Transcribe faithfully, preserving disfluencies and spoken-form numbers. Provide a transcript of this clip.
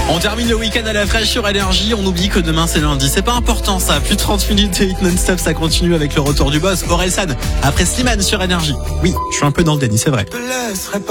On termine le week-end à la fraîche sur Énergie. On oublie que demain c'est lundi. C'est pas important ça. Plus de trente minutes de hit non-stop, ça continue avec le retour du boss. Orelsan après Slimane sur Énergie. Oui, je suis un peu dans le déni, c'est vrai.